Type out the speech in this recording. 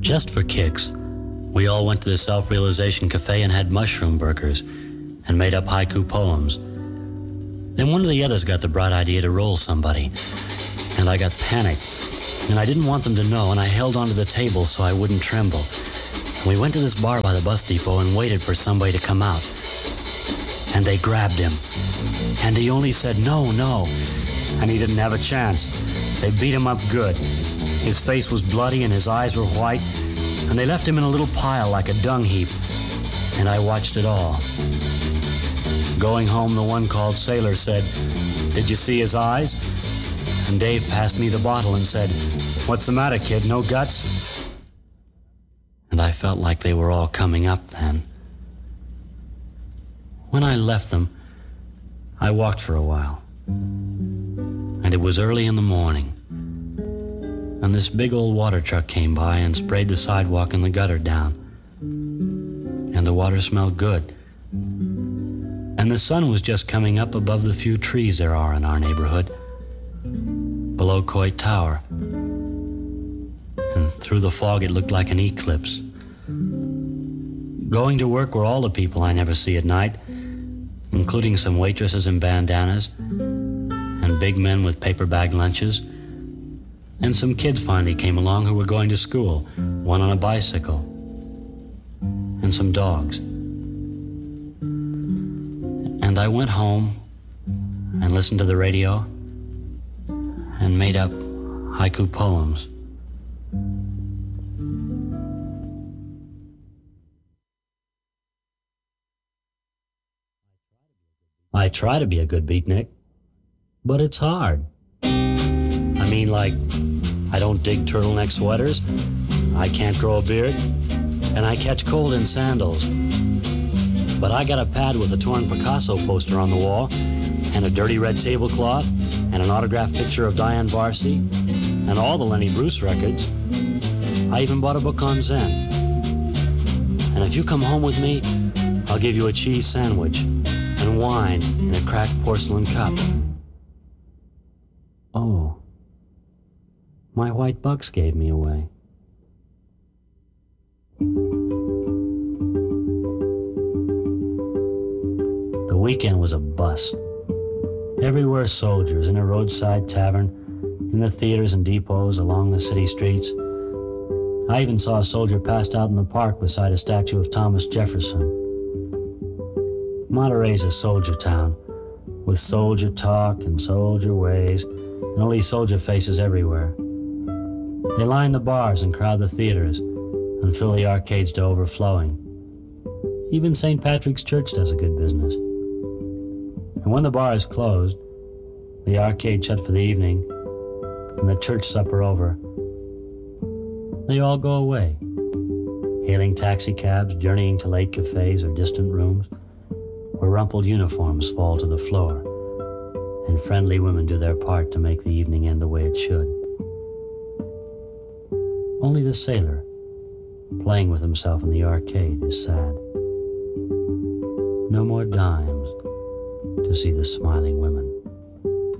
Just for kicks, we all went to the Self-Realization Cafe and had mushroom burgers and made up haiku poems. Then one of the others got the bright idea to roll somebody, and I got panicked, and I didn't want them to know, and I held onto the table so I wouldn't tremble. And we went to this bar by the bus depot and waited for somebody to come out. And they grabbed him, and he only said, "No, no," and he didn't have a chance. They beat him up good. His face was bloody and his eyes were white, and they left him in a little pile like a dung heap, and I watched it all. Going home, the one called Sailor said, "Did you see his eyes?" And Dave passed me the bottle and said, "What's the matter, kid, no guts?" And I felt like they were all coming up then. When I left them, I walked for a while, and it was early in the morning, and this big old water truck came by and sprayed the sidewalk and the gutter down, and the water smelled good, and the sun was just coming up above the few trees there are in our neighborhood, below Coit Tower, and through the fog it looked like an eclipse. Going to work were all the people I never see at night, including some waitresses in bandanas, and big men with paper bag lunches, and some kids finally came along who were going to school, one on a bicycle, and some dogs. And I went home and listened to the radio and made up haiku poems. I try to be a good beatnik, but it's hard. I mean, like, I don't dig turtleneck sweaters, I can't grow a beard, and I catch cold in sandals. But I got a pad with a torn Picasso poster on the wall, and a dirty red tablecloth, and an autographed picture of Diane Varsi, and all the Lenny Bruce records. I even bought a book on Zen. And if you come home with me, I'll give you a cheese sandwich and wine in a cracked porcelain cup. Oh, my white bucks gave me away. The weekend was a bust. Everywhere soldiers, in a roadside tavern, in the theaters and depots, along the city streets. I even saw a soldier passed out in the park beside a statue of Thomas Jefferson. Monterey's a soldier town, with soldier talk and soldier ways, and only soldier faces everywhere. They line the bars and crowd the theaters and fill the arcades to overflowing. Even St. Patrick's Church does a good business. And when the bar is closed, the arcade shut for the evening, and the church supper over, they all go away, hailing taxi cabs, journeying to late cafes or distant rooms, where rumpled uniforms fall to the floor, and friendly women do their part to make the evening end the way it should. Only the sailor, playing with himself in the arcade, is sad. No more dimes to see the smiling women.